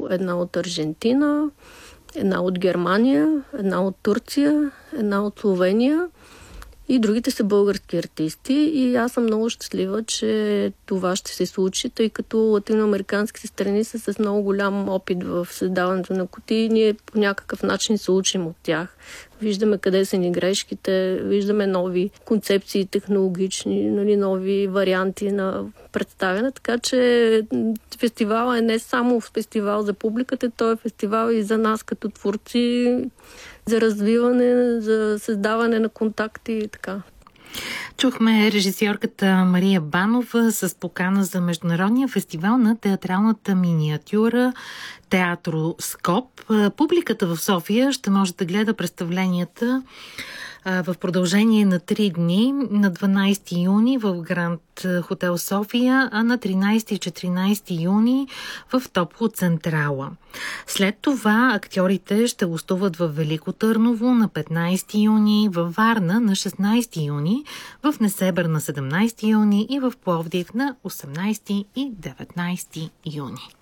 една от Аржентина, една от Германия, една от Турция, една от Словения и другите са български артисти. И аз съм много щастлива, че това ще се случи, тъй като латиноамериканските страни са с много голям опит в създаването на кутии и ние по някакъв начин се учим от тях. Виждаме къде са ни грешките, виждаме нови концепции технологични, нови варианти на представяне, така че фестивала е не само фестивал за публиката, той е фестивал и за нас като творци, за развиване, за създаване на контакти и така. Чухме режисьорката Мария Банова с покана за Международния фестивал на театралната миниатюра Театроскоп. Публиката в София ще може да гледа представленията в продължение на 3 дни, на 12 юни в Гранд Хотел София, а на 13 и 14 юни в Топло Централа. След това актьорите ще гостуват в Велико Търново на 15 юни, във Варна на 16 юни, в Несебър на 17 юни и в Пловдив на 18 и 19 юни.